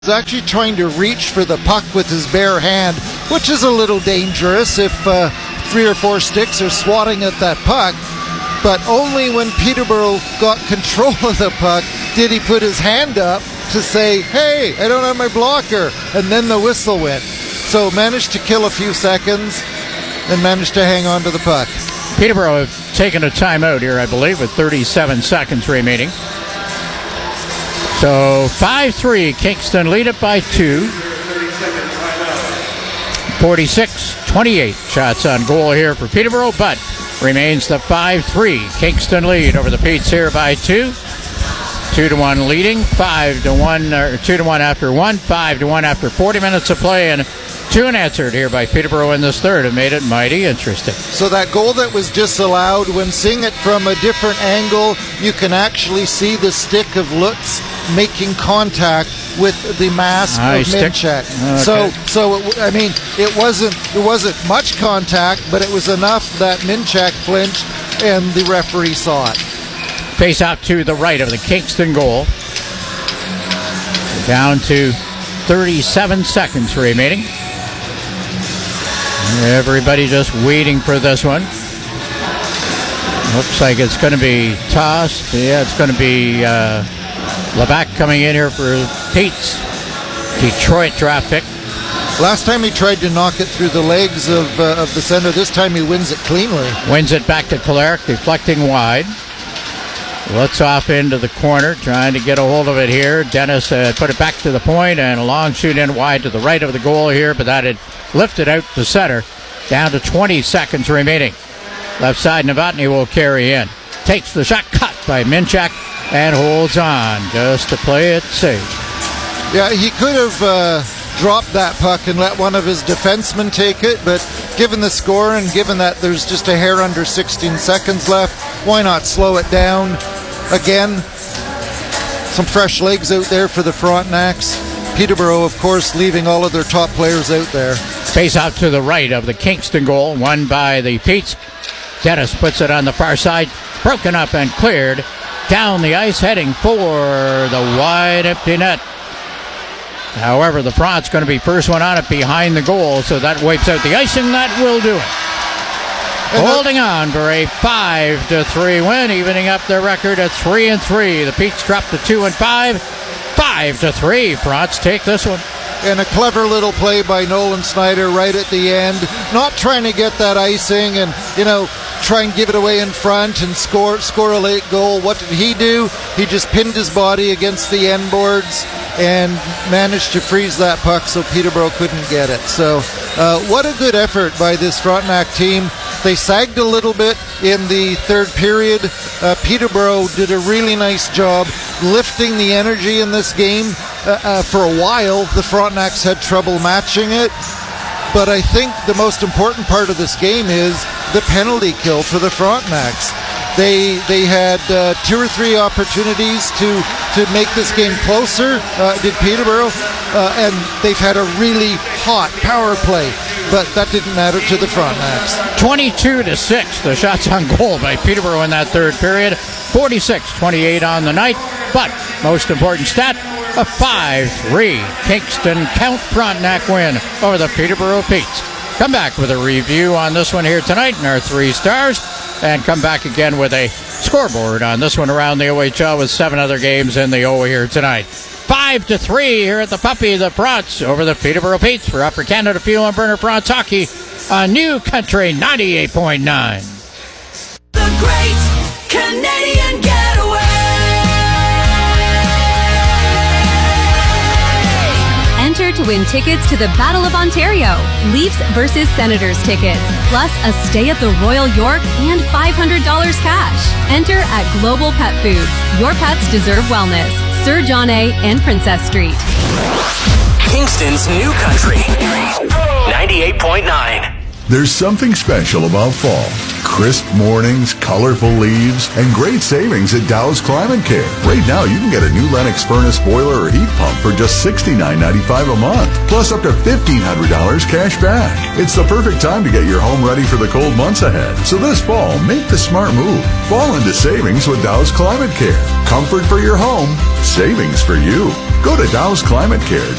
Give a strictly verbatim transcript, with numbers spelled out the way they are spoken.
He's actually trying to reach for the puck with his bare hand, which is a little dangerous if uh, three or four sticks are swatting at that puck. But only when Peterborough got control of the puck did he put his hand up to say, hey, I don't have my blocker. And then the whistle went. So managed to kill a few seconds and managed to hang on to the puck. Peterborough have taken a timeout here, I believe, with thirty-seven seconds remaining. So five three, Kingston lead it by two. forty-six twenty-eight shots on goal here for Peterborough, but remains the five three Kingston lead over the Petes here by two. Two to one leading, five to one, or two to one after one, five to one after forty minutes of play, and two unanswered here by Peterborough in this third have made it mighty interesting. So that goal that was disallowed, when seeing it from a different angle, you can actually see the stick of Lutz making contact with the mask nice of Minchak. Okay. So, so it, I mean, it wasn't it wasn't much contact, but it was enough that Minchak flinched, and the referee saw it. Face out to the right of the Kingston goal. Down to thirty-seven seconds remaining. Everybody just waiting for this one. Looks like it's going to be tossed. Yeah, it's going to be uh, Labac coming in here for Petes. Detroit draft pick. Last time he tried to knock it through the legs of uh, of the center. This time he wins it cleanly. Wins it back to Kolarek, deflecting wide. Lutz off into the corner, trying to get a hold of it here. Dennis uh, put it back to the point, and a long shoot in wide to the right of the goal here, but that had lifted out to center. Down to twenty seconds remaining. Left side, Novotny will carry in. Takes the shot, cut by Minchak, and holds on just to play it safe. Yeah, he could have uh, dropped that puck and let one of his defensemen take it, but given the score and given that there's just a hair under sixteen seconds left, why not slow it down? Again, some fresh legs out there for the Frontenacs. Peterborough, of course, leaving all of their top players out there. Face out to the right of the Kingston goal, won by the Petes. Dennis puts it on the far side, broken up and cleared. Down the ice, heading for the wide empty net. However, the Front's going to be first one on it behind the goal, so that wipes out the icing. That will do it. And holding on for a five to three win, evening up their record at three and three. The Petes drop to two and five. five to three. Fronts take this one. And a clever little play by Nolan Snyder right at the end. Not trying to get that icing and, you know, try and give it away in front and score score a late goal. What did he do? He just pinned his body against the end boards and managed to freeze that puck so Peterborough couldn't get it. So uh, what a good effort by this Frontenac team. They sagged a little bit in the third period. Uh, Peterborough did a really nice job lifting the energy in this game. Uh, uh, for a while, the Frontenacs had trouble matching it. But I think the most important part of this game is the penalty kill for the Frontenacs. They they had uh, two or three opportunities to, to make this game closer, uh, did Peterborough, uh, and they've had a really hot power play, but that didn't matter to the Frontenacs. twenty-two to six, the shots on goal by Peterborough in that third period. forty-six twenty-eight on the night, but most important stat, a five three Kingston Count Frontenac win over the Peterborough Petes. Come back with a review on this one here tonight in our three stars, and come back again with a scoreboard on this one around the O H L with seven other games in the O here tonight. Five to three here at the Puppy, the Fronts over the Peterborough Petes for Upper Canada Fuel and Burner Fronts Hockey on New Country ninety-eight point nine. The Great Canadian Getaway. Enter to win tickets to the Battle of Ontario, Leafs versus Senators tickets, plus a stay at the Royal York and five hundred dollars cash. Enter at Global Pet Foods. Your pets deserve wellness. Sir John A. and Princess Street. Kingston's New Country ninety-eight point nine. There's something special about fall. Crisp mornings, colorful leaves, and great savings at Dow's Climate Care. Right now, you can get a new Lennox furnace boiler or heat pump for just sixty-nine ninety-five a month, plus up to fifteen hundred dollars cash back. It's the perfect time to get your home ready for the cold months ahead. So this fall, make the smart move. Fall into savings with Dow's Climate Care. Comfort for your home, savings for you. Go to Dow's Climate Care